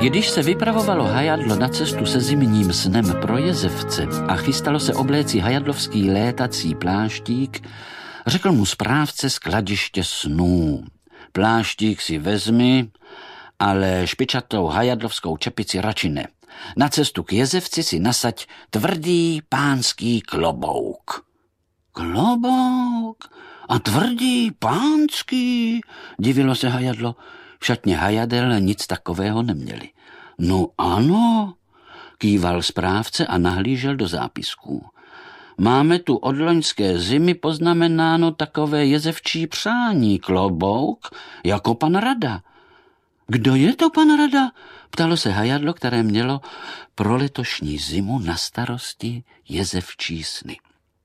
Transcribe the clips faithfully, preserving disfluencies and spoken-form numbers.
Když se vypravovalo hajadlo na cestu se zimním snem pro jezevce a chystalo se obléci hajadlovský létací pláštík, řekl mu správce skladiště snů. Pláštík si vezmi, ale špičatou hajadlovskou čepici radši ne. Na cestu k jezevci si nasaď tvrdý pánský klobouk. Klobouk? A tvrdý pánský? Divilo se hajadlo. V šatně hajadel nic takového neměli. No ano, kýval správce a nahlížel do zápisků. Máme tu od loňské zimy poznamenáno takové jezevčí přání, klobouk, jako pan Rada. Kdo je to pan Rada? Ptalo se hajadlo, které mělo pro letošní zimu na starosti jezevčí sny.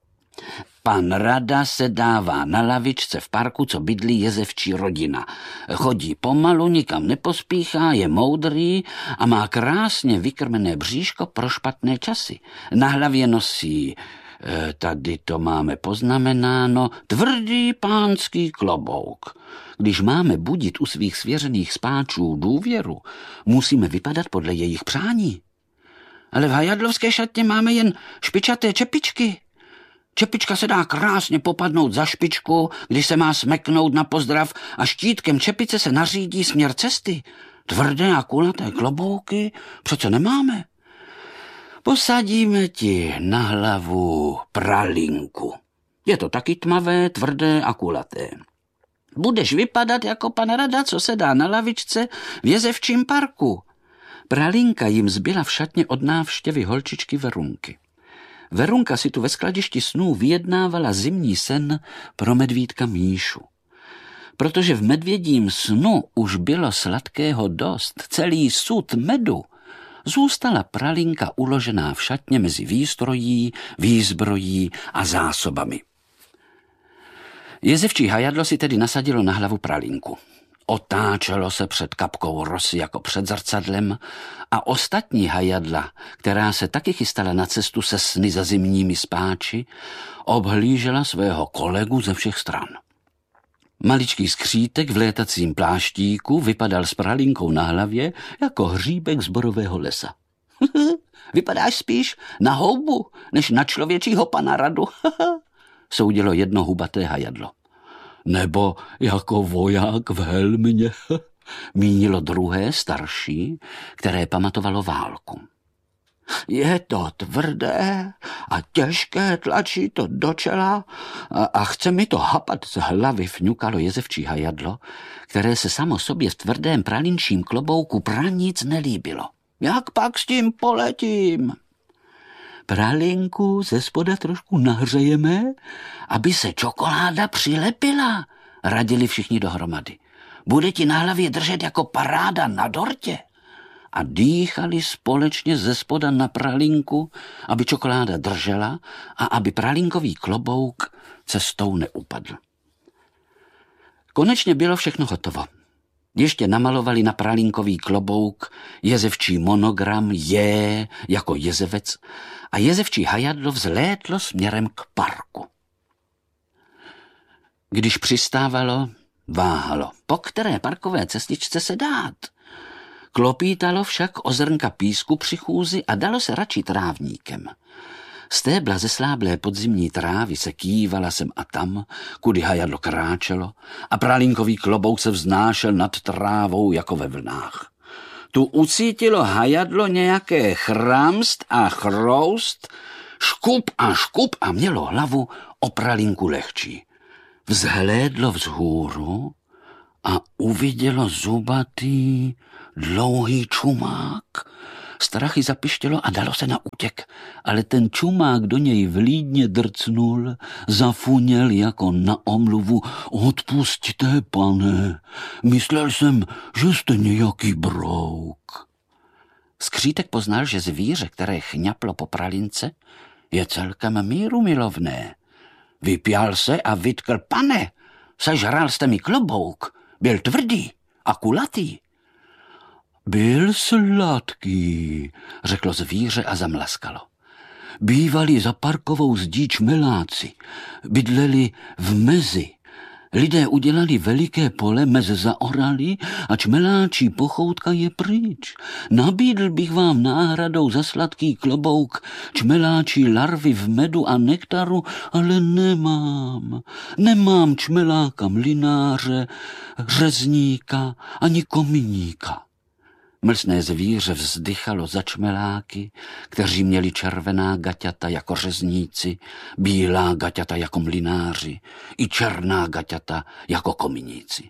Pan Rada se dává na lavičce v parku, co bydlí jezevčí rodina. Chodí pomalu, nikam nepospíchá, je moudrý a má krásně vykrmené bříško pro špatné časy. Na hlavě nosí, tady to máme poznamenáno, tvrdý pánský klobouk. Když máme budit u svých svěřených spáčů důvěru, musíme vypadat podle jejich přání. Ale v hajadlovské šatně máme jen špičaté čepičky. Čepička se dá krásně popadnout za špičku, když se má smeknout na pozdrav a štítkem čepice se nařídí směr cesty. Tvrdé a kulaté klobouky přece nemáme. Posadíme ti na hlavu pralinku. Je to taky tmavé, tvrdé a kulaté. Budeš vypadat jako pan Rada, co se dá na lavičce v jezevčím parku. Pralinka jim zbyla v šatně od návštěvy holčičky Verunky. Verunka si tu ve skladišti snů vyjednávala zimní sen pro medvídka Míšu. Protože v medvědím snu už bylo sladkého dost, celý sud medu, zůstala pralinka uložená v šatně mezi výstrojí, výzbrojí a zásobami. Jezevčí hajadlo si tedy nasadilo na hlavu pralinku. Otáčelo se před kapkou rosy jako před zrcadlem a ostatní hajadla, která se taky chystala na cestu se sny za zimními spáči, obhlížela svého kolegu ze všech stran. Maličký skřítek v létacím pláštíku vypadal s pralinkou na hlavě jako hříbek z borového lesa. Vypadáš spíš na houbu, než na člověčího pana Radu, soudilo jedno hubaté hajadlo. Nebo jako voják v helmě, mínilo druhé, starší, které pamatovalo válku. Je to tvrdé a těžké, tlačí to do čela a, a chce mi to hapat z hlavy, fňukalo jezevčí hajadlo, které se samo sobě v tvrdém pralinčím klobouku pranic nelíbilo. Jak pak s tím poletím? Pralinku ze spoda trošku nahřejeme, aby se čokoláda přilepila, radili všichni dohromady. Bude ti na hlavě držet jako paráda na dortě. A dýchali společně ze spoda na pralinku, aby čokoláda držela a aby pralinkový klobouk cestou neupadl. Konečně bylo všechno hotovo. Ještě namalovali na pralinkový klobouk jezevčí monogram J jako jezevec a jezevčí hajadlo vzlétlo směrem k parku. Když přistávalo, váhalo, po které parkové cestičce se dát. Klopítalo však o zrnka písku při chůzi a dalo se radši trávníkem. Stébla zesláblé podzimní trávy se kývala sem a tam, kudy hajadlo kráčelo a pralinkový klobouk se vznášel nad trávou jako ve vlnách. Tu ucítilo hajadlo nějaké chramst a chroust, škup a škup a mělo hlavu o pralinku lehčí. Vzhlédlo vzhůru a uvidělo zubatý, dlouhý čumák. Strachy zapištělo a dalo se na útěk, ale ten čumák do něj vlídně drcnul, zafuněl jako na omluvu. Odpusťte, pane, myslel jsem, že jste nějaký brouk. Skřítek poznal, že zvíře, které chňaplo po pralince, je celkem mírumilovné. Vypjal se a vytkl, pane, sežral jste mi klobouk, byl tvrdý a kulatý. Byl sladký, řeklo zvíře a zamlaskalo. Bývali za parkovou zdí čmeláci, bydleli v mezi, Lidé udělali veliké pole, mez zaorali a čmeláčí pochoutka je pryč. Nabídl bych vám náhradou za sladký klobouk čmeláčí larvy v medu a nektaru, ale nemám. Nemám čmeláka mlynáře, řezníka ani kominíka. Mlsné zvíře vzdychalo za čmeláky, kteří měli červená gaťata jako řezníci, bílá gaťata jako mlynáři i černá gaťata jako kominíci.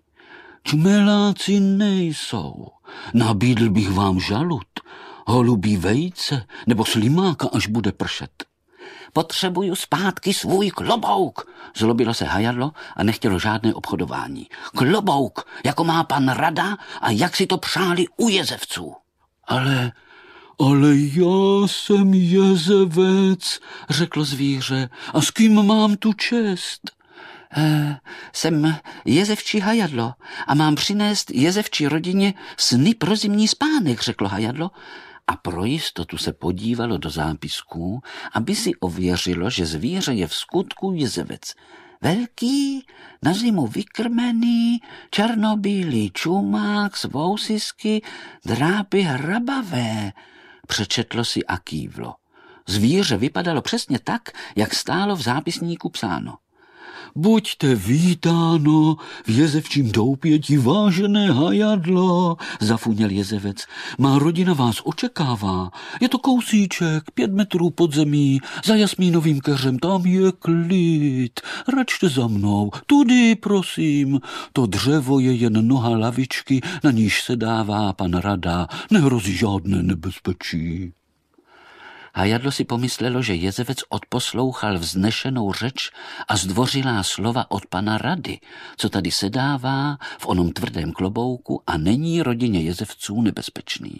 Čmeláci nejsou. Nabídl bych vám žalud, holubí vejce nebo slimáka, až bude pršet. Potřebuju zpátky svůj klobouk, zlobilo se hajadlo a nechtělo žádné obchodování. Klobouk, jako má pan Rada a jak si to přáli u jezevců. Ale, ale já jsem jezevec, řeklo zvíře, a s kým mám tu čest? E, jsem jezevčí hajadlo a mám přinést jezevčí rodině sny pro zimní spánek, řeklo hajadlo. A pro jistotu se podívalo do zápisků, aby si ověřilo, že zvíře je v skutku jezevec. Velký, na zimu vykrmený, černobílý čumák z vousisky, drápy hrabavé, přečetlo si a kývlo. Zvíře vypadalo přesně tak, jak stálo v zápisníku psáno. Buďte vítáno v jezevčím doupěti, vážené hajadlo, zafuněl jezevec. Má rodina vás očekává. Je to kousíček, pět metrů pod zemí, za jasmínovým keřem, tam je klid. Račte za mnou, tudy, prosím. To dřevo je jen noha lavičky, na níž se dává pan Rada. Nehrozí žádné nebezpečí. Hajadlo si pomyslelo, že jezevec odposlouchal vznešenou řeč a zdvořilá slova od pana Rady, co tady sedává v onom tvrdém klobouku a není rodině jezevců nebezpečný.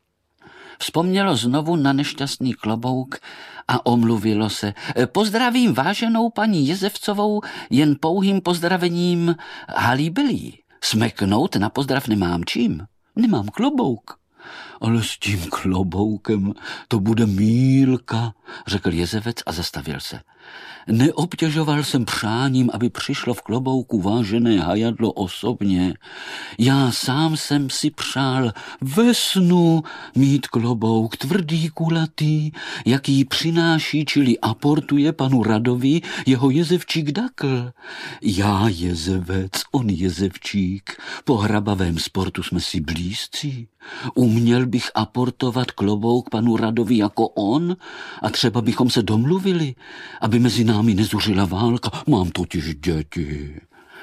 Vzpomnělo znovu na nešťastný klobouk a omluvilo se. Pozdravím váženou paní Jezevcovou jen pouhým pozdravením halíbelí. Smeknout na pozdrav nemám čím. Nemám klobouk. Ale s tím kloboukem to bude mýlka, řekl jezevec a zastavil se. Neobtěžoval jsem přáním, aby přišlo v klobouku vážené hajadlo osobně. Já sám jsem si přál ve snu mít klobouk tvrdý, kulatý, jaký přináší, čili aportuje panu Radovi jeho jezevčík Dakl. Já jezevec, on jezevčík, po hrabavém sportu jsme si blízcí. Uměl bych aportovat klobouk panu Radovi jako on a třeba bychom se domluvili, aby mezi námi nezuřila válka. Mám totiž děti.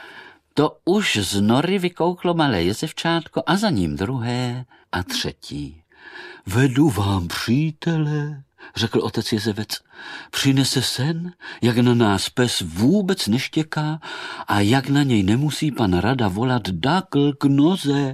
To už z nory vykouklo malé jezevčátko a za ním druhé a třetí. Vedu vám, přítele, řekl otec jezevec. Přinese sen, jak na nás pes vůbec neštěká a jak na něj nemusí pan Rada volat Dakl k noze.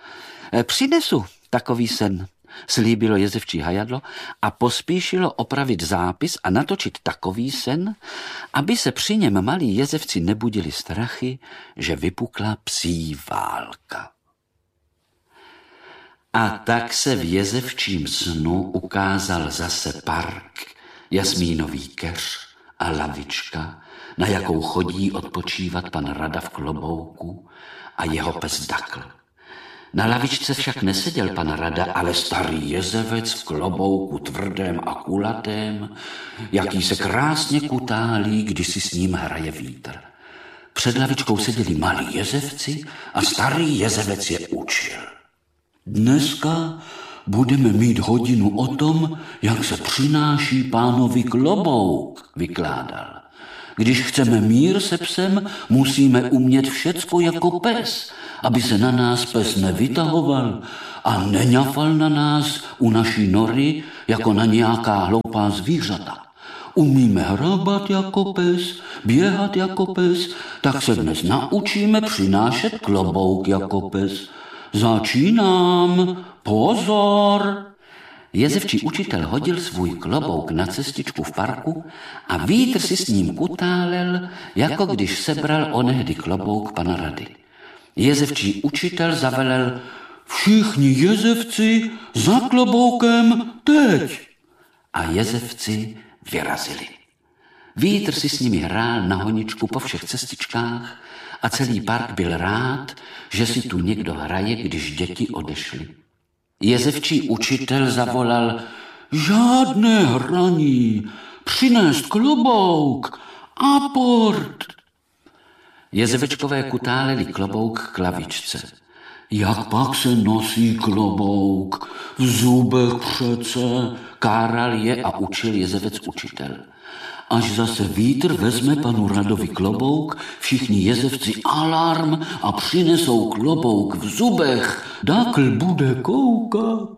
Přinesu takový sen, slíbilo jezevčí hajadlo a pospíšilo opravit zápis a natočit takový sen, aby se při něm malí jezevci nebudili strachy, že vypukla psí válka. A tak se v jezevčím snu ukázal zase park, jasmínový keř a lavička, na jakou chodí odpočívat pan Rada v klobouku a jeho pes Dakl. Na lavičce však neseděl pan Rada, ale starý jezevec v klobouku tvrdém a kulatém, jaký se krásně kutálí, když si s ním hraje vítr. Před lavičkou seděli malí jezevci a starý jezevec je učil. Dneska budeme mít hodinu o tom, jak se přináší pánovi klobouk, vykládal. Když chceme mír se psem, musíme umět všecko jako pes, aby se na nás pes nevytahoval a neňafal na nás u naší nory jako na nějaká hloupá zvířata. Umíme hrabat jako pes, běhat jako pes, tak se dnes naučíme přinášet klobouk jako pes. Začínám, pozor! Jezevčí učitel hodil svůj klobouk na cestičku v parku a vítr si s ním kutálel, jako když sebral onehdy klobouk pana Rady. Jezevčí učitel zavelel: všichni jezevci za kloboukem teď! A jezevci vyrazili. Vítr si s nimi hrál na honičku po všech cestičkách a celý park byl rád, že si tu někdo hraje, když děti odešly. Jezevčí učitel zavolal: žádné hraní, přinést klobouk, aport. Jezevečkové kutáleli klobouk k lavičce. Jak pak se nosí klobouk? V zubech přece, káral je a učil jezevec učitel. Až zase vítr vezme panu Radovi klobouk, všichni jezevci alarm a přinesou klobouk v zubech, dakl bude koukat.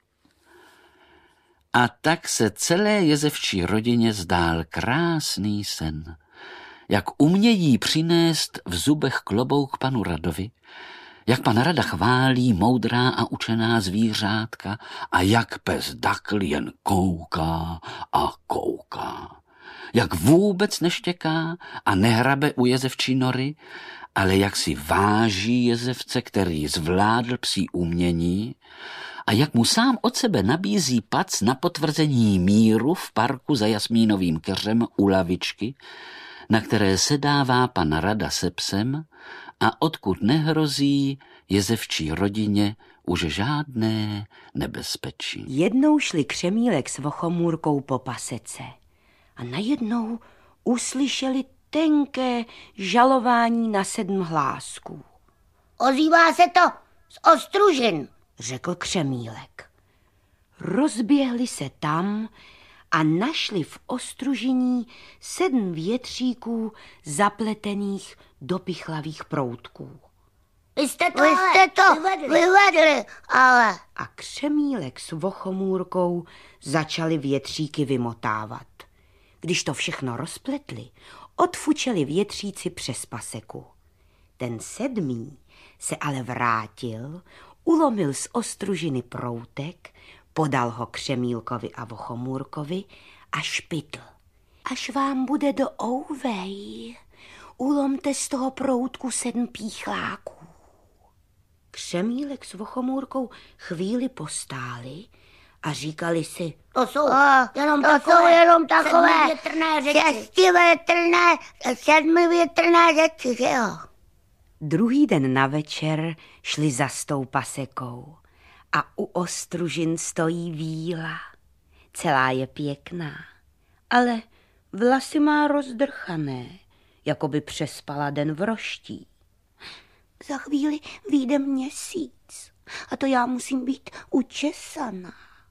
A tak se celé jezevčí rodině zdál krásný sen. Jak umějí přinést v zubech klobouk panu Radovi, jak pan Rada chválí moudrá a učená zvířátka a jak pes dakl jen kouká a kouká. Jak vůbec neštěká a nehrabe u jezevčí nory, ale jak si váží jezevce, který zvládl psí umění, a jak mu sám od sebe nabízí pac na potvrzení míru v parku za jasmínovým keřem u lavičky, na které sedává pan Rada se psem a odkud nehrozí jezevčí rodině už žádné nebezpečí. Jednou šli Křemílek s Vochomůrkou po pasece a najednou uslyšeli tenké žalování na sedm hlásků. Ozývá se to z Ostružin, řekl Křemílek. Rozběhli se tam a našli v Ostružiní sedm větříků zapletených do pichlavých proutků. Vy jste to, Vy jste to vyvedli. vyvedli, ale... A Křemílek s Vochomůrkou začali větříky vymotávat. Když to všechno rozpletli, odfučeli větříci přes paseku. Ten sedmý se ale vrátil, ulomil z Ostružiny proutek, podal ho Křemílkovi a Vochomůrkovi a špitl. Až vám bude do ouvej, ulomte z toho proutku sedm píchláků. Křemílek s Vochomůrkou chvíli postáli a říkali si, to jsou a, jenom to takové, jsou jenom takové sedmivětrné řeči. Šestivětrné, sedmivětrné řeči, že jo? Druhý den na večer šli za s tou pasekou a u Ostružin stojí víla. Celá je pěkná, ale vlasy má rozdrchané, jako by přespala den v roští. Za chvíli vyjde měsíc a to já musím být učesaná,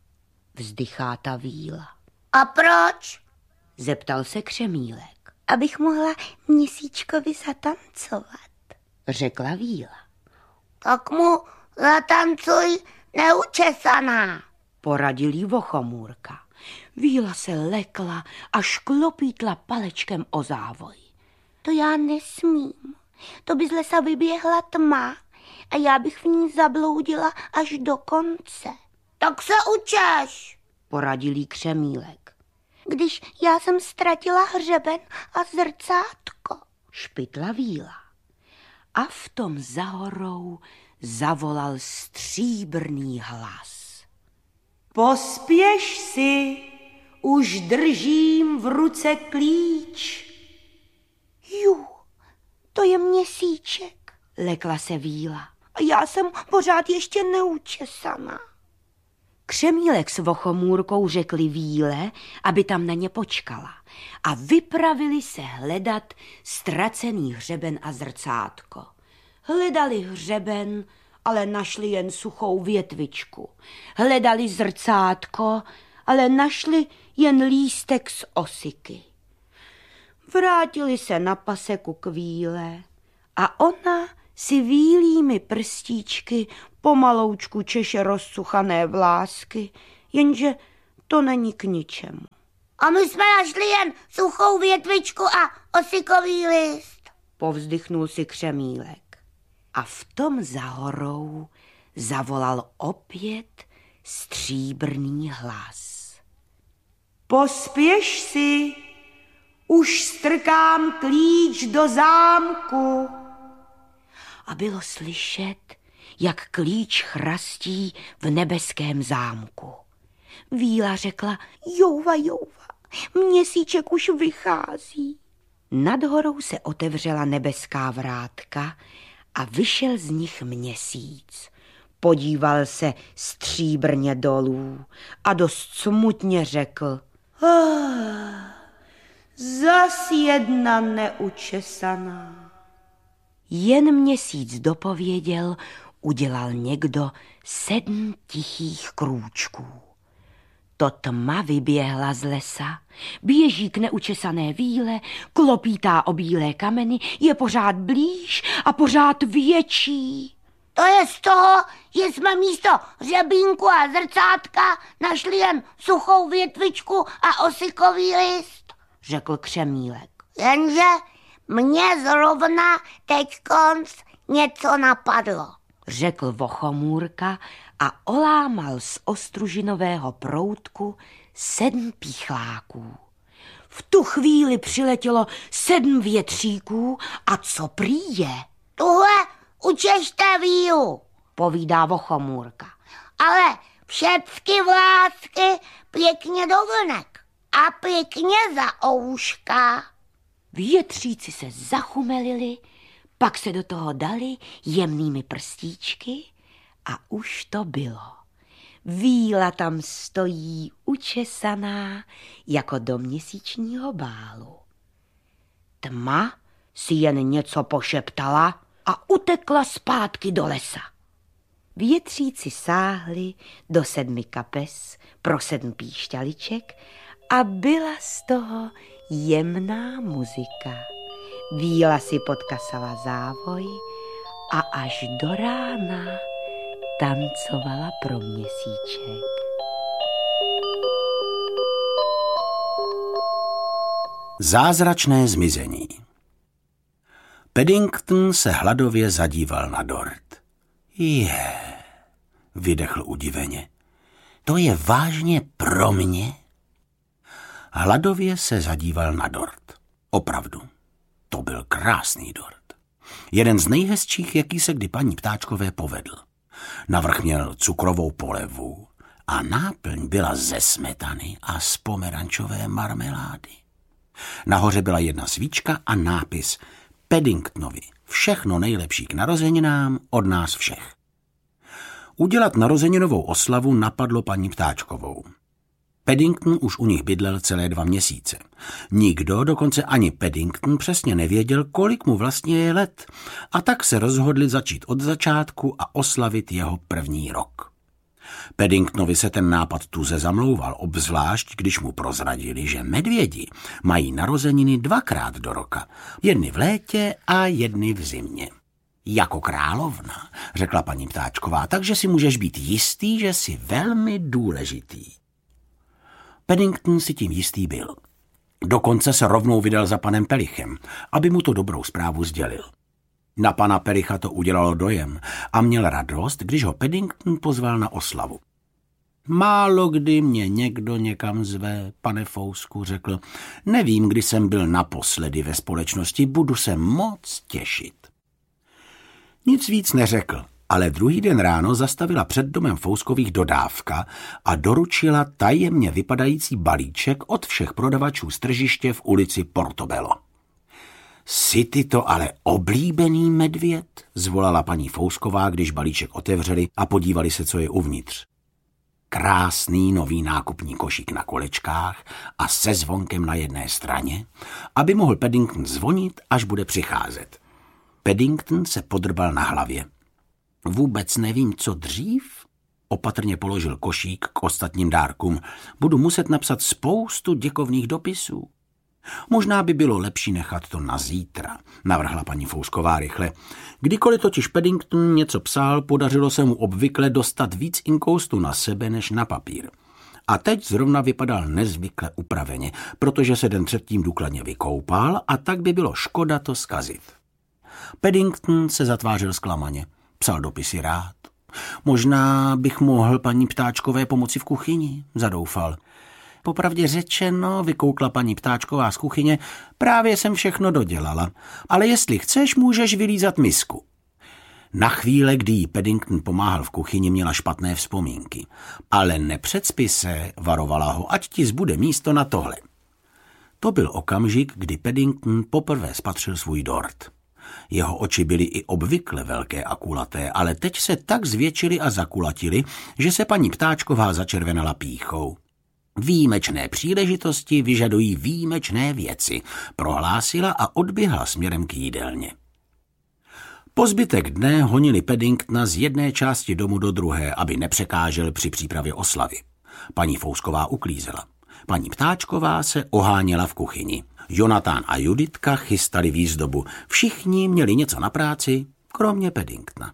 vzdychá ta víla. A proč? Zeptal se Křemílek. Abych mohla měsíčkovi zatancovat, řekla víla. Tak mu zatancuj neučesaná, poradil jí Vochomůrka. Víla se lekla a šklopítla palečkem o závoj. To já nesmím. To by z lesa vyběhla tma a já bych v ní zabloudila až do konce. Tak se učeš, poradil jí Křemílek. Když já jsem ztratila hřeben a zrcátko, špitla víla. A v tom za horou zavolal stříbrný hlas. Pospěš si, už držím v ruce klíč. Ju, to je měsíček, lekla se víla. A já jsem pořád ještě neučesaná. Křemílek s Vochomůrkou řekli víle, aby tam na ně počkala a vypravili se hledat ztracený hřeben a zrcátko. Hledali hřeben, ale našli jen suchou větvičku. Hledali zrcátko, ale našli jen lístek z osiky. Vrátili se na paseku k víle a ona si vílými prstíčky pomaloučku češe rozsuchané vlásky, jenže to není k ničemu. A my jsme našli jen suchou větvičku a osikový list, povzdychnul si Křemílek. A v tom za horou zavolal opět stříbrný hlas. Pospěš si, už strkám klíč do zámku. A bylo slyšet, jak klíč chrastí v nebeském zámku. Víla řekla, jouva, jouva, měsíček už vychází. Nad horou se otevřela nebeská vrátka a vyšel z nich měsíc. Podíval se stříbrně dolů a dost smutně řekl: ah, zas jedna neučesaná. Jen měsíc dopověděl, udělal někdo sedm tichých krůčků. To tma vyběhla z lesa, běží k neučesané víle, klopítá o bílé kameny, je pořád blíž a pořád větší. To je z toho, že jsme místo hřebínku a zrcátka našli jen suchou větvičku a osikový list, řekl Křemílek. Jenže mně zrovna teďkonc něco napadlo, řekl Vochomůrka a olámal z ostružinového proutku sedm píchláků. V tu chvíli přiletělo sedm větříků a co prý je? Tuhle učešte vílu, povídá Vochomůrka. Ale všecky vlásky pěkně do vlnek a pěkně za ouška. Větříci se zachumelili, pak se do toho dali jemnými prstíčky a už to bylo. Víla tam stojí učesaná jako do měsíčního bálu. Tma si jen něco pošeptala a utekla zpátky do lesa. Větříci sáhli do sedmi kapes pro sedm píšťaliček a byla z toho jemná muzika. Víla si podkasala závoj a až do rána tancovala pro měsíček. Zázračné zmizení. Paddington se hladově zadíval na dort. Je, vydechl udiveně. To je vážně pro mě? Hladově se zadíval na dort. Opravdu, to byl krásný dort. Jeden z nejhezčích, jaký se kdy paní Ptáčkové povedl. Navrch měl cukrovou polevu a náplň byla ze smetany a z pomerančové marmelády. Nahoře byla jedna svíčka a nápis Paddingtonovi, všechno nejlepší k narozeninám od nás všech. Udělat narozeninovou oslavu napadlo paní Ptáčkovou. Paddington už u nich bydlel celé dva měsíce. Nikdo, dokonce ani Paddington, přesně nevěděl, kolik mu vlastně je let, a tak se rozhodli začít od začátku a oslavit jeho první rok. Paddingtonovi se ten nápad tuze zamlouval, obzvlášť když mu prozradili, že medvědi mají narozeniny dvakrát do roka, jedny v létě a jedny v zimě. Jako královna, řekla paní Ptáčková, takže si můžeš být jistý, že jsi velmi důležitý. Paddington si tím jistý byl. Dokonce se rovnou vydal za panem Pelichem, aby mu to dobrou zprávu sdělil. Na pana Pelicha to udělalo dojem a měl radost, když ho Paddington pozval na oslavu. Málo kdy mě někdo někam zve, pane Fousku, řekl. Nevím, kdy jsem byl naposledy ve společnosti, budu se moc těšit. Nic víc neřekl, ale druhý den ráno zastavila před domem Fouskových dodávka a doručila tajemně vypadající balíček od všech prodavačů z tržiště v ulici Portobello. Jsi ty to ale oblíbený medvěd? Zvolala paní Fousková, když balíček otevřeli a podívali se, co je uvnitř. Krásný nový nákupní košík na kolečkách a se zvonkem na jedné straně, aby mohl Paddington zvonit, až bude přicházet. Paddington se podrbal na hlavě. Vůbec nevím, co dřív? Opatrně položil košík k ostatním dárkům. Budu muset napsat spoustu děkovných dopisů. Možná by bylo lepší nechat to na zítra, navrhla paní Fousková rychle. Kdykoliv totiž Paddington něco psal, podařilo se mu obvykle dostat víc inkoustu na sebe než na papír. A teď zrovna vypadal nezvykle upraveně, protože se den předtím důkladně vykoupal a tak by bylo škoda to zkazit. Paddington se zatvářil zklamaně. Psal dopisy rád. Možná bych mohl paní Ptáčkové pomoci v kuchyni, zadoufal. Popravdě řečeno, vykoukla paní Ptáčková z kuchyně, právě jsem všechno dodělala, ale jestli chceš, můžeš vylízat misku. Na chvíle, kdy jí Paddington pomáhal v kuchyni, měla špatné vzpomínky, ale nepředspí se, varovala ho, ať ti zbude místo na tohle. To byl okamžik, kdy Paddington poprvé spatřil svůj dort. Jeho oči byly i obvykle velké a kulaté, ale teď se tak zvětšily a zakulatily, že se paní Ptáčková začervenala pýchou. Výjimečné příležitosti vyžadují výjimečné věci, prohlásila a odběhla směrem k jídelně. Po zbytek dne honili Paddingtona z jedné části domu do druhé, aby nepřekážel při přípravě oslavy. Paní Fousková uklízela. Paní Ptáčková se oháněla v kuchyni. Jonatán a Juditka chystali výzdobu. Všichni měli něco na práci, kromě Paddingtona.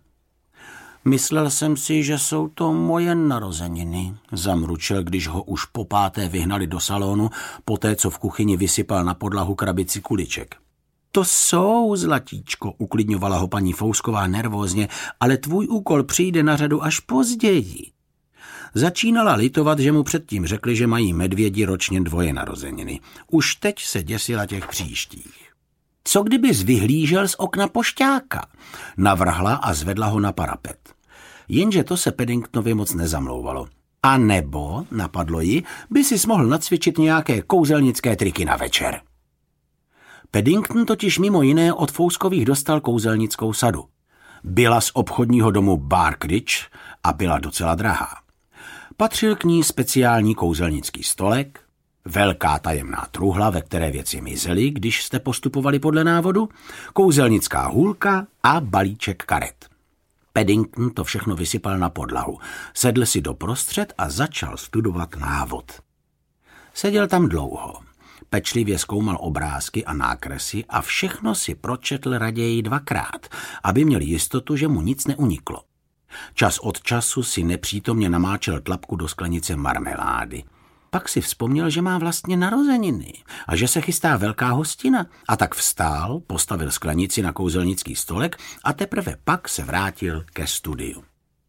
Myslel jsem si, že jsou to moje narozeniny, zamručel, když ho už po páté vyhnali do salonu, poté co v kuchyni vysypal na podlahu krabici kuliček. To jsou, zlatíčko, uklidňovala ho paní Fousková nervózně, ale tvůj úkol přijde na řadu až později. Začínala litovat, že mu předtím řekli, že mají medvědi ročně dvoje narozeniny. Už teď se děsila těch příštích. Co kdybys vyhlížel z okna pošťáka? Navrhla a zvedla ho na parapet. Jenže to se Paddingtonovi moc nezamlouvalo. A nebo, napadlo ji, by si mohl nacvičit nějaké kouzelnické triky na večer. Paddington totiž mimo jiné od Fouskových dostal kouzelnickou sadu. Byla z obchodního domu Barkridge a byla docela drahá. Patřil k ní speciální kouzelnický stolek, velká tajemná truhla, ve které věci mizely, když jste postupovali podle návodu, kouzelnická hůlka a balíček karet. Paddington to všechno vysypal na podlahu, sedl si doprostřed a začal studovat návod. Seděl tam dlouho. Pečlivě zkoumal obrázky a nákresy a všechno si pročetl raději dvakrát, aby měl jistotu, že mu nic neuniklo. Čas od času si nepřítomně namáčel tlapku do sklenice marmelády. Pak si vzpomněl, že má vlastně narozeniny a že se chystá velká hostina, a tak vstál, postavil sklenici na kouzelnický stolek a teprve pak se vrátil ke studiu.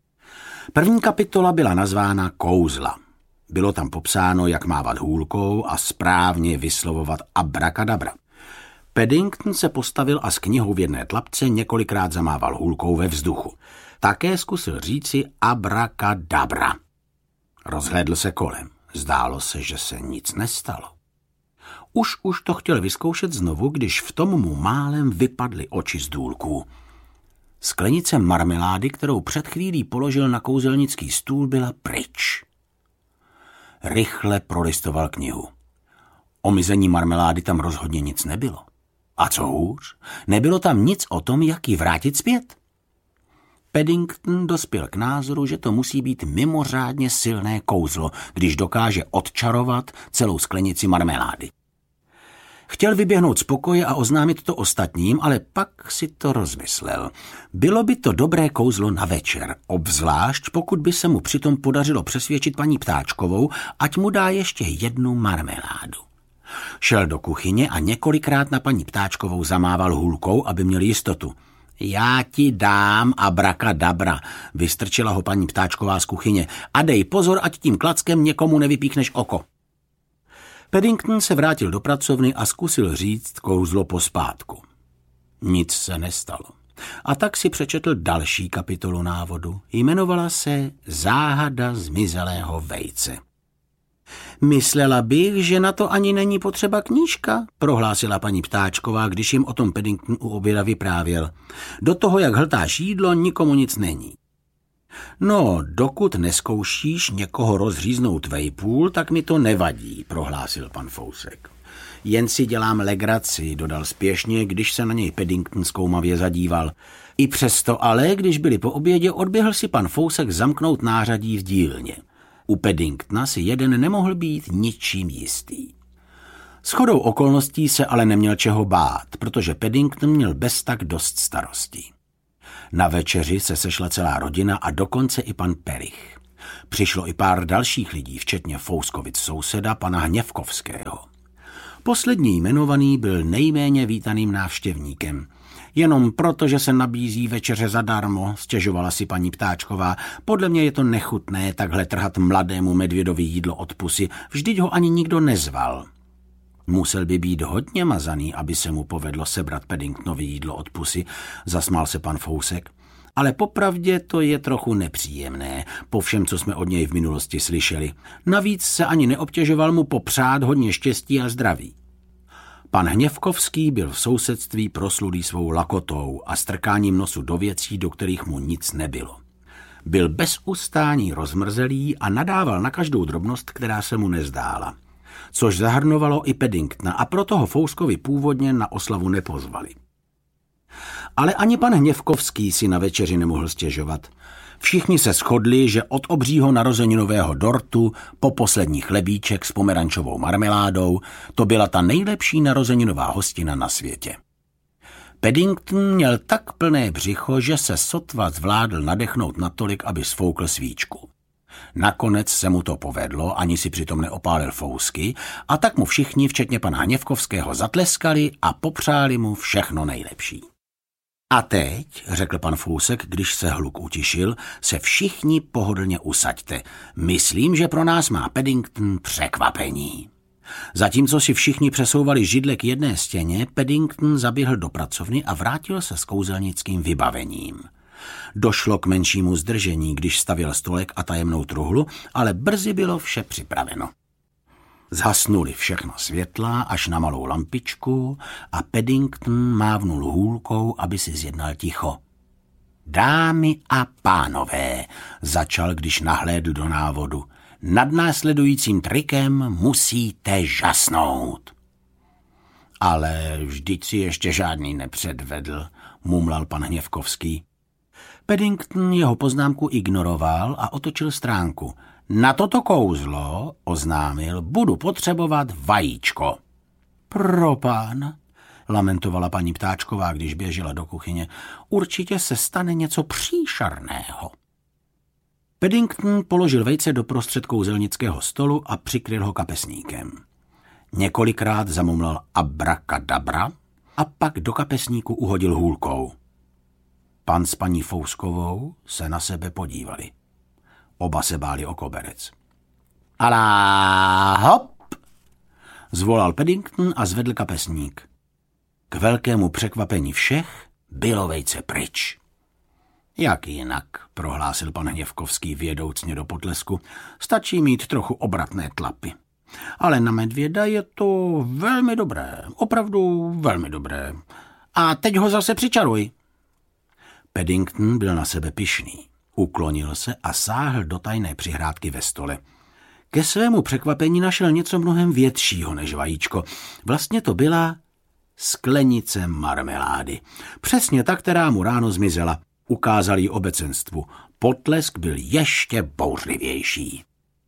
První kapitola byla nazvána Kouzla. Bylo tam popsáno, jak mávat hůlkou a správně vyslovovat abrakadabra. Paddington se postavil a s knihou v jedné tlapce několikrát zamával hůlkou ve vzduchu. Také zkusil říci abrakadabra. Rozhlédl se kolem. Zdálo se, že se nic nestalo. Už už to chtěl vyzkoušet znovu, když v tom mu málem vypadly oči z důlků. Sklenice marmelády, kterou před chvílí položil na kouzelnický stůl, byla pryč. Rychle prolistoval knihu. O mizení marmelády tam rozhodně nic nebylo. A co hůř, nebylo tam nic o tom, jak ji vrátit zpět. Paddington dospěl k názoru, že to musí být mimořádně silné kouzlo, když dokáže odčarovat celou sklenici marmelády. Chtěl vyběhnout z pokoje a oznámit to ostatním, ale pak si to rozmyslel. Bylo by to dobré kouzlo na večer, obzvlášť pokud by se mu přitom podařilo přesvědčit paní Ptáčkovou, ať mu dá ještě jednu marmeládu. Šel do kuchyně a několikrát na paní Ptáčkovou zamával hůlkou, aby měl jistotu. Já ti dám abrakadabra, vystrčila ho paní Ptáčková z kuchyně. A dej pozor, ať tím klackem někomu nevypíchneš oko. Paddington se vrátil do pracovny a zkusil říct kouzlo pospátku. Nic se nestalo. A tak si přečetl další kapitolu návodu. Jmenovala se Záhada zmizelého vejce. Myslela bych, že na to ani není potřeba knížka, prohlásila paní Ptáčková, když jim o tom Paddington u oběda vyprávěl. Do toho, jak hltáš jídlo, nikomu nic není. No, dokud neskoušíš někoho rozříznout vejpůl, tak mi to nevadí, prohlásil pan Fousek. Jen si dělám legraci, dodal spěšně, když se na něj Paddington zkoumavě zadíval. I přesto ale, když byli po obědě, odběhl si pan Fousek zamknout nářadí v dílně. U Paddingtona si jeden nemohl být ničím jistý. Shodou okolností se ale neměl čeho bát, protože Paddington měl beztak dost starostí. Na večeři se sešla celá rodina a dokonce i pan Perich. Přišlo i pár dalších lidí, včetně Fouskovic souseda, pana Hněvkovského. Poslední jmenovaný byl nejméně vítaným návštěvníkem. Jenom proto, že se nabízí večeře zadarmo, stěžovala si paní Ptáčková. Podle mě je to nechutné takhle trhat mladému medvědovi jídlo od pusy, vždyť ho ani nikdo nezval. Musel by být hodně mazaný, aby se mu povedlo sebrat Paddingtonovi jídlo od pusy, zasmál se pan Fousek. Ale popravdě to je trochu nepříjemné, po všem, co jsme od něj v minulosti slyšeli. Navíc se ani neobtěžoval mu popřát hodně štěstí a zdraví. Pan Hněvkovský byl v sousedství proslulý svou lakotou a strkáním nosu do věcí, do kterých mu nic nebylo. Byl bez ustání rozmrzelý a nadával na každou drobnost, která se mu nezdála. Což zahrnovalo i Paddingtona a proto ho Fouskovi původně na oslavu nepozvali. Ale ani pan Hněvkovský si na večeři nemohl stěžovat. Všichni se shodli, že od obřího narozeninového dortu po poslední chlebíček s pomerančovou marmeládou to byla ta nejlepší narozeninová hostina na světě. Paddington měl tak plné břicho, že se sotva zvládl nadechnout natolik, aby sfoukl svíčku. Nakonec se mu to povedlo, ani si přitom neopálil fousky, a tak mu všichni, včetně pana Hněvkovského, zatleskali a popřáli mu všechno nejlepší. A teď, řekl pan Fousek, když se hluk utišil, se všichni pohodlně usaďte. Myslím, že pro nás má Paddington překvapení. Zatímco si všichni přesouvali židle k jedné stěně, Paddington zaběhl do pracovny a vrátil se s kouzelnickým vybavením. Došlo k menšímu zdržení, když stavěl stolek a tajemnou truhlu, ale brzy bylo vše připraveno. Zhasnuli všechno světla až na malou lampičku a Paddington mávnul hůlkou, aby si zjednal ticho. Dámy a pánové, začal, když nahlédl do návodu, nad následujícím trikem musíte žasnout. Ale vždyť si ještě žádný nepředvedl, mumlal pan Hněvkovský. Paddington jeho poznámku ignoroval a otočil stránku. Na toto kouzlo, oznámil, budu potřebovat vajíčko. Propán, lamentovala paní Ptáčková, když běžela do kuchyně, určitě se stane něco příšerného. Paddington položil vejce do prostřed kouzelnického stolu a přikryl ho kapesníkem. Několikrát zamumlal abrakadabra a pak do kapesníku uhodil hůlkou. Pan s paní Fouskovou se na sebe podívali. Oba se báli o koberec. Alá, hop! Zvolal Paddington a zvedl kapesník. K velkému překvapení všech bylo vejce pryč. Jak jinak, prohlásil pan Hněvkovský vědoucně do potlesku, stačí mít trochu obratné tlapy. Ale na medvěda je to velmi dobré, opravdu velmi dobré. A teď ho zase přičaruj. Paddington byl na sebe pyšný. Uklonil se a sáhl do tajné přihrádky ve stole. Ke svému překvapení našel něco mnohem většího než vajíčko. Vlastně to byla sklenice marmelády. Přesně ta, která mu ráno zmizela. Ukázal jí obecenstvu. Potlesk byl ještě bouřlivější.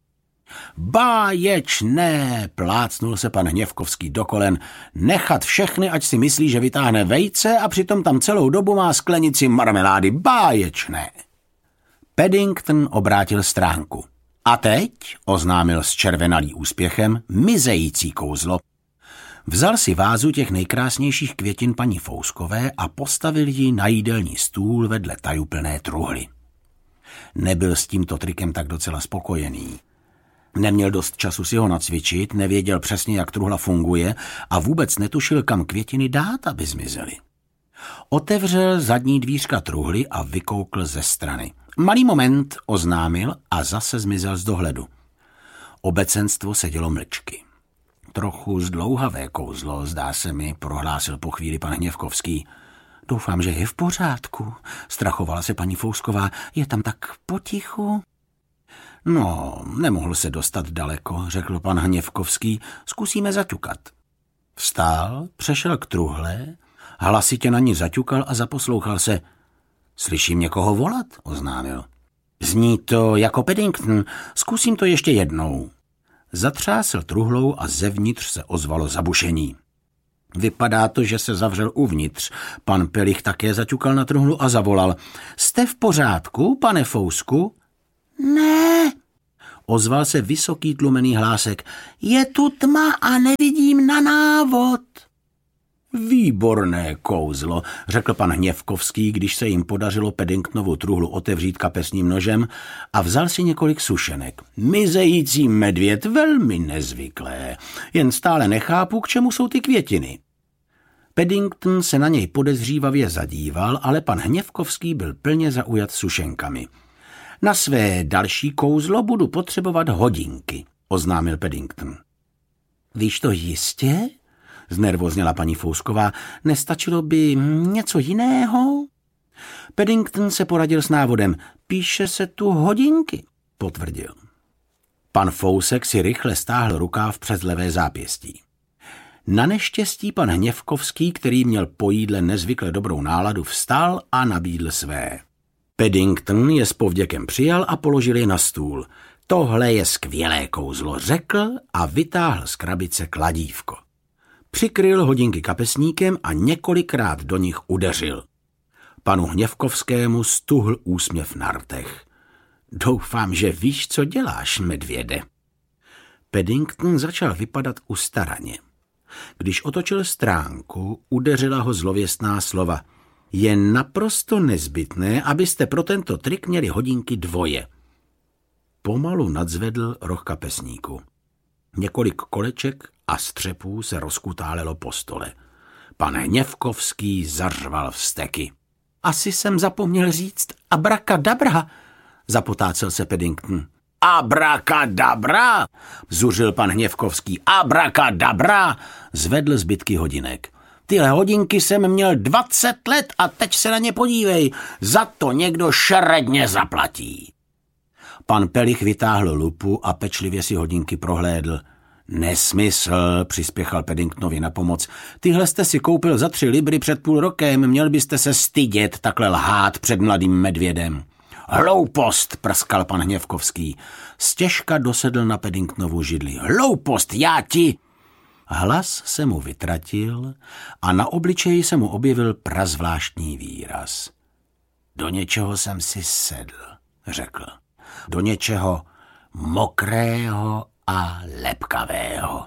Báječné, plácnul se pan Hněvkovský do kolen, nechat všechny, ať si myslí, že vytáhne vejce a přitom tam celou dobu má sklenici marmelády. Báječné. Paddington obrátil stránku. A teď, oznámil s červenalý úspěchem, mizející kouzlo. Vzal si vázu těch nejkrásnějších květin paní Fouskové a postavil ji na jídelní stůl vedle tajuplné truhly. Nebyl s tímto trikem tak docela spokojený. Neměl dost času si ho nacvičit, nevěděl přesně, jak truhla funguje a vůbec netušil, kam květiny dát, aby zmizely. Otevřel zadní dvířka truhly a vykoukl ze strany. Malý moment, oznámil a zase zmizel z dohledu. Obecenstvo sedělo mlčky. Trochu zdlouhavé kouzlo, zdá se mi, prohlásil po chvíli pan Hněvkovský. Doufám, že je v pořádku, strachovala se paní Fousková. Je tam tak potichu? No, nemohl se dostat daleko, řekl pan Hněvkovský. Zkusíme zaťukat. Vstál, přešel k truhle, hlasitě na ní zaťukal a zaposlouchal se. Slyším někoho volat, oznámil. Zní to jako Paddington, zkusím to ještě jednou. Zatřásl truhlou a zevnitř se ozvalo zabušení. Vypadá to, že se zavřel uvnitř. Pan Pelich také zaťukal na truhlu a zavolal. Jste v pořádku, pane Fousku? Ne, ozval se vysoký tlumený hlásek. Je tu tma a nevidím na návod. Výborné kouzlo, řekl pan Hněvkovský, když se jim podařilo Paddingtonovu truhlu otevřít kapesním nožem a vzal si několik sušenek. Mizející medvěd, velmi nezvyklé, jen stále nechápu, k čemu jsou ty květiny. Paddington se na něj podezřívavě zadíval, ale pan Hněvkovský byl plně zaujat sušenkami. Na své další kouzlo budu potřebovat hodinky, oznámil Paddington. Víš to jistě? znervozněla paní Fousková. Nestačilo by něco jiného? Paddington se poradil s návodem. Píše se tu hodinky, potvrdil. Pan Fousek si rychle stáhl rukáv přes levé zápěstí. Na neštěstí pan Hněvkovský, který měl po jídle nezvykle dobrou náladu, vstal a nabídl své. Paddington je s povděkem přijal a položil je na stůl. Tohle je skvělé kouzlo, řekl a vytáhl z krabice kladívko. Přikryl hodinky kapesníkem a několikrát do nich udeřil. Panu Hněvkovskému stuhl úsměv na rtech. Doufám, že víš, co děláš, medvěde. Paddington začal vypadat ustaraně. Když otočil stránku, udeřila ho zlověstná slova. Je naprosto nezbytné, abyste pro tento trik měli hodinky dvoje. Pomalu nadzvedl roh kapesníku. Několik koleček a střepů se rozkutálelo po stole. Pan Hněvkovský zařval vzteky. Asi jsem zapomněl říct abrakadabra, zapotácel se Paddington. Abrakadabra, zuřil pan Hněvkovský. Abrakadabra, zvedl zbytky hodinek. Tyhle hodinky jsem měl dvacet let a teď se na ně podívej, za to někdo šeredně zaplatí. Pan Pelich vytáhl lupu a pečlivě si hodinky prohlédl. Nesmysl, přispěchal Paddingtonovi na pomoc. Tyhle jste si koupil za tři libry před půl rokem, měl byste se stydět takhle lhát před mladým medvědem. Hloupost, prskal pan Hněvkovský. Stěžka dosedl na Paddingtonovu židli. Hloupost, já ti... Hlas se mu vytratil a na obličeji se mu objevil prazvláštní výraz. Do něčeho jsem si sedl, řekl. Do něčeho mokrého a lepkavého.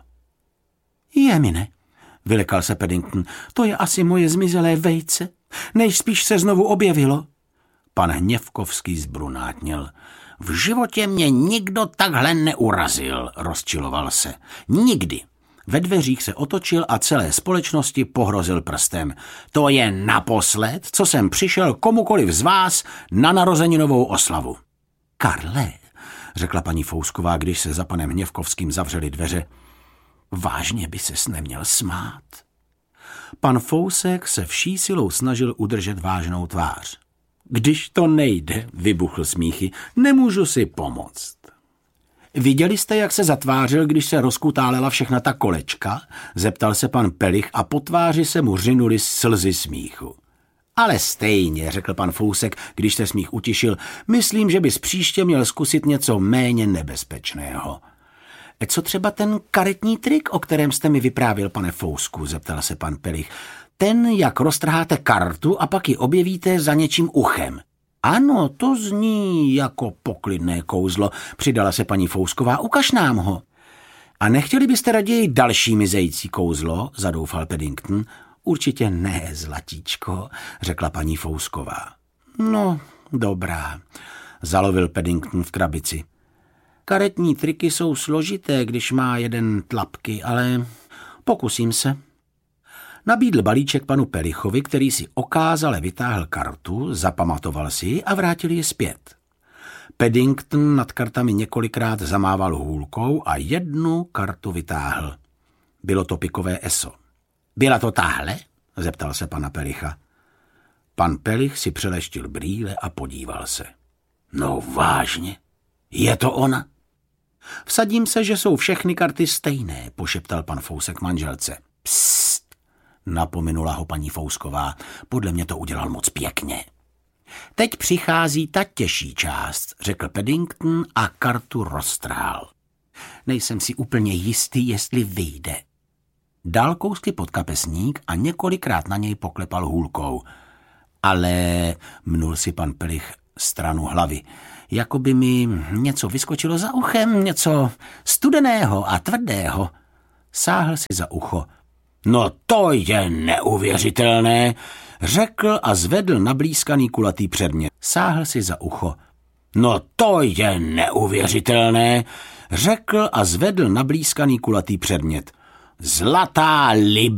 Jemine, vylekal se Paddington, to je asi moje zmizelé vejce. Nejspíš se znovu objevilo. Pan Hněvkovský zbrunátněl. V životě mě nikdo takhle neurazil, rozčiloval se. Nikdy. Ve dveřích se otočil a celé společnosti pohrozil prstem. To je naposled, co jsem přišel komukoliv z vás na narozeninovou oslavu. Karle, řekla paní Fousková, když se za panem Hněvkovským zavřely dveře, vážně by ses neměl smát. Pan Fousek se vší silou snažil udržet vážnou tvář. Když to nejde, vybuchl smíchy, nemůžu si pomoct. Viděli jste, jak se zatvářil, když se rozkutálela všechna ta kolečka? Zeptal se pan Pelich a po tváři se mu řinuly slzy smíchu. Ale stejně, řekl pan Fousek, když se smích utišil, myslím, že bys příště měl zkusit něco méně nebezpečného. Co třeba ten karetní trik, o kterém jste mi vyprávěl, pane Fousku, zeptal se pan Pelich. Ten, jak roztrháte kartu a pak ji objevíte za něčím uchem. Ano, to zní jako poklidné kouzlo, přidala se paní Fousková, ukaž nám ho. A nechtěli byste raději další mizející kouzlo, zadoufal Paddington. Určitě ne, zlatíčko, řekla paní Fousková. No, dobrá, zalovil Paddington v krabici. Karetní triky jsou složité, když má jeden tlapky, ale pokusím se. Nabídl balíček panu Pelichovi, který si okázale vytáhl kartu, zapamatoval si ji a vrátil ji zpět. Paddington nad kartami několikrát zamával hůlkou a jednu kartu vytáhl. Bylo to pikové eso. Byla to tahle? Zeptal se pana Pelicha. Pan Pelich si přeleštil brýle a podíval se. No vážně, je to ona? Vsadím se, že jsou všechny karty stejné, pošeptal pan Fousek manželce. Psst, napomenula ho paní Fousková, podle mě to udělal moc pěkně. Teď přichází ta těžší část, řekl Paddington a kartu roztrhal. Nejsem si úplně jistý, jestli vyjde. Dal kousky pod kapesník a několikrát na něj poklepal hůlkou. Ale, mnul si pan Pelich stranu hlavy, jako by mi něco vyskočilo za uchem, něco studeného a tvrdého. Sáhl si za ucho. No to je neuvěřitelné, řekl a zvedl nablízkaný kulatý předmět. Sáhl si za ucho. No to je neuvěřitelné, řekl a zvedl nablízkaný kulatý předmět. Zlatá libra.